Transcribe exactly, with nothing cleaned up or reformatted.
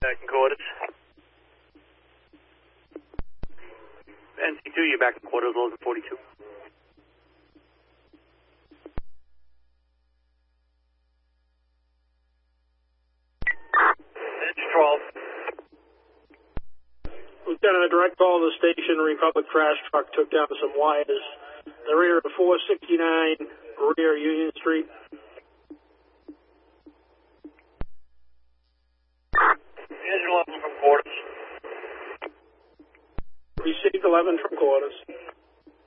back in quarters. N C two, you're back in quarters, lows at forty-two. Edge twelve. Lieutenant, a direct call to the station. Republic crash truck took down some wires. The rear of four sixty-nine, rear Union Street. Edge eleven from quarters. Received eleven from quarters.